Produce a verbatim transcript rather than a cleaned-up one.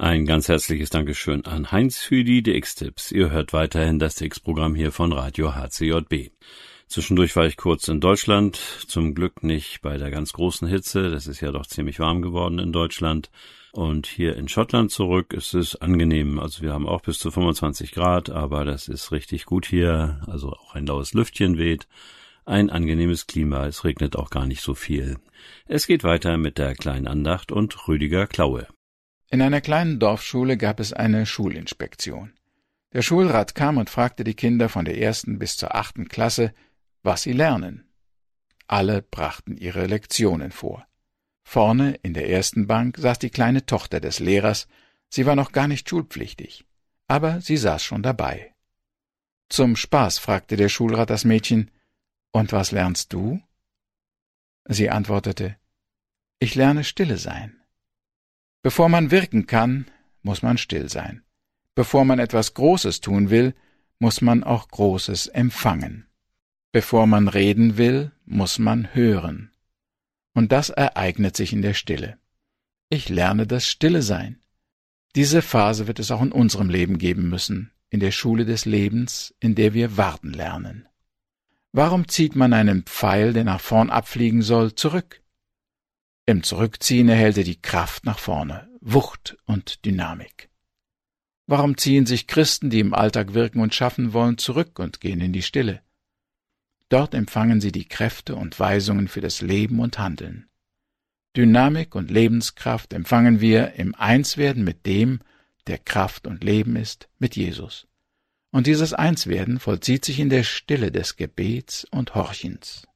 Ein ganz herzliches Dankeschön an Heinz für die D X-Tipps. Ihr hört weiterhin das D X-Programm hier von Radio H C J B. Zwischendurch war ich kurz in Deutschland, zum Glück nicht bei der ganz großen Hitze, das ist ja doch ziemlich warm geworden in Deutschland. Und hier in Schottland zurück ist es angenehm, also wir haben auch bis zu fünfundzwanzig Grad, aber das ist richtig gut hier, also auch ein laues Lüftchen weht. Ein angenehmes Klima, es regnet auch gar nicht so viel. Es geht weiter mit der kleinen Andacht und Rüdiger Klaue. In einer kleinen Dorfschule gab es eine Schulinspektion. Der Schulrat kam und fragte die Kinder von der ersten bis zur achten Klasse, was sie lernen. Alle brachten ihre Lektionen vor. Vorne in der ersten Bank saß die kleine Tochter des Lehrers, sie war noch gar nicht schulpflichtig, aber sie saß schon dabei. Zum Spaß fragte der Schulrat das Mädchen, »Und was lernst du?« Sie antwortete, »Ich lerne stille sein.« Bevor man wirken kann, muss man still sein. Bevor man etwas Großes tun will, muss man auch Großes empfangen. Bevor man reden will, muss man hören. Und das ereignet sich in der Stille. Ich lerne das Stille sein. Diese Phase wird es auch in unserem Leben geben müssen, in der Schule des Lebens, in der wir warten lernen. Warum zieht man einen Pfeil, der nach vorn abfliegen soll, zurück? Im Zurückziehen erhält er die Kraft nach vorne, Wucht und Dynamik. Warum ziehen sich Christen, die im Alltag wirken und schaffen wollen, zurück und gehen in die Stille? Dort empfangen sie die Kräfte und Weisungen für das Leben und Handeln. Dynamik und Lebenskraft empfangen wir im Einswerden mit dem, der Kraft und Leben ist, mit Jesus. Und dieses Einswerden vollzieht sich in der Stille des Gebets und Horchens.